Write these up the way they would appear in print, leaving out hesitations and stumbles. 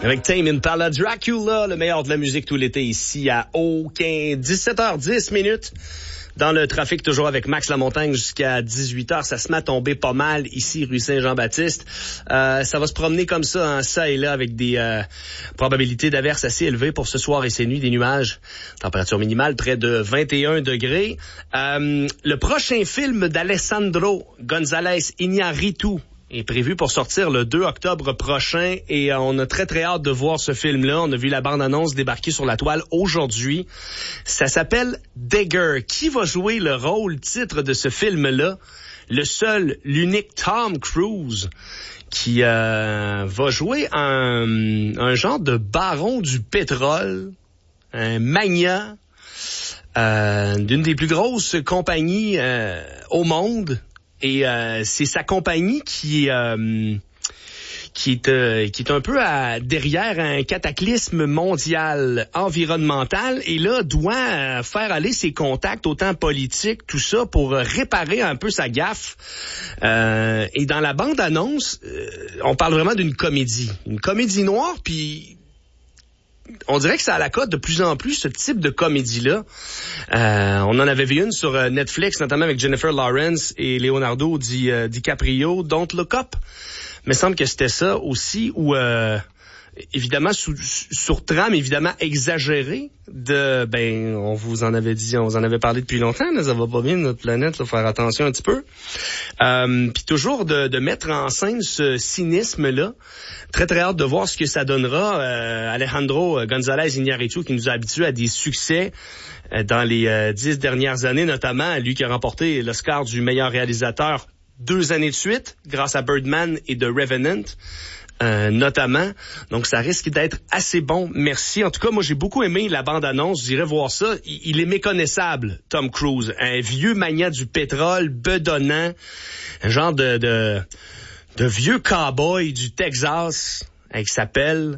Avec Tame Impala, Dracula, le meilleur de la musique tout l'été ici à Aucun. 17h10 minutes. Dans le trafic, toujours avec Max Lamontagne jusqu'à 18h. Ça se met à tomber pas mal ici, rue Saint-Jean-Baptiste. Ça va se promener comme ça, hein, ça et là, avec des probabilités d'averses assez élevées pour ce soir et ces nuits. Des nuages. Température minimale près de 21 degrés. Le prochain film d'Alessandro González Iñárritu est prévu pour sortir le 2 octobre prochain et on a très très hâte de voir ce film-là. On a vu la bande-annonce débarquer sur la toile aujourd'hui. Ça s'appelle Dagger. Qui va jouer le rôle titre de ce film-là? Le seul, l'unique Tom Cruise qui va jouer un genre de baron du pétrole, un magnat d'une des plus grosses compagnies au monde. Et c'est sa compagnie qui est un peu derrière un cataclysme mondial environnemental et là doit faire aller ses contacts autant politiques, tout ça, pour réparer un peu sa gaffe. Et dans la bande-annonce, on parle vraiment d'une comédie. Une comédie noire, puis on dirait que ça a la cote de plus en plus, ce type de comédie-là. On en avait vu une sur Netflix, notamment avec Jennifer Lawrence et Leonardo DiCaprio, Don't Look Up. Il me semble que c'était ça aussi, où évidemment sur trame évidemment exagérée on vous en avait dit, on vous en avait parlé depuis longtemps, là, ça va pas bien notre planète, là, faire attention un petit peu. Puis toujours de mettre en scène ce cynisme-là. Très très hâte de voir ce que ça donnera. Alejandro González Iñárritu qui nous a habitués à des succès dans les 10 dernières années, notamment lui qui a remporté l'Oscar du meilleur réalisateur 2 années de suite grâce à Birdman et The Revenant. Notamment. Donc, ça risque d'être assez bon. Merci. En tout cas, moi, j'ai beaucoup aimé la bande-annonce. J'irai voir ça. Il est méconnaissable, Tom Cruise. Un vieux magnat du pétrole, bedonnant. Un genre de vieux cow-boy du Texas, avec sa pelle.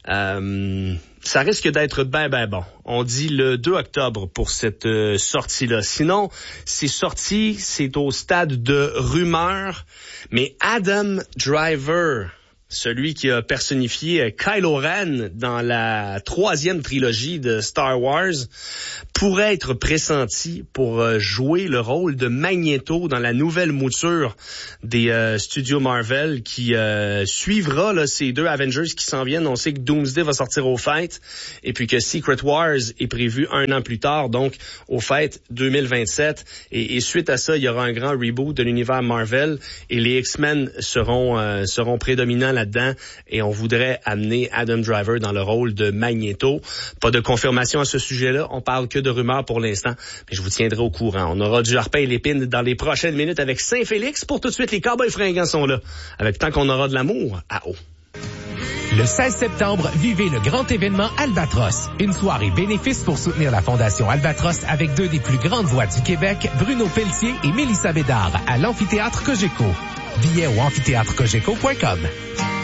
Ça risque d'être ben bon. On dit le 2 octobre pour cette sortie-là. Sinon, c'est au stade de rumeur. Mais Adam Driver, celui qui a personnifié Kylo Ren dans la 3e trilogie de Star Wars, pourrait être pressenti pour jouer le rôle de Magneto dans la nouvelle mouture des studios Marvel qui suivra là, ces 2 Avengers qui s'en viennent. On sait que Doomsday va sortir aux fêtes et puis que Secret Wars est prévu 1 an plus tard, donc aux fêtes 2027. Et suite à ça, il y aura un grand reboot de l'univers Marvel et les X-Men seront prédominants là-dedans et on voudrait amener Adam Driver dans le rôle de Magneto. Pas de confirmation à ce sujet-là, on parle que de rumeurs pour l'instant, mais je vous tiendrai au courant. On aura du jarpin et l'épine dans les prochaines minutes avec Saint-Félix. Pour tout de suite, les Cowboys fringants sont là, avec tant qu'on aura de l'amour à eau. Le 16 septembre, vivez le grand événement Albatros. Une soirée bénéfice pour soutenir la Fondation Albatros avec 2 des plus grandes voix du Québec, Bruno Pelletier et Mélissa Bédard, à l'Amphithéâtre Cogeco. Billets au amphithéâtrecogeco.com.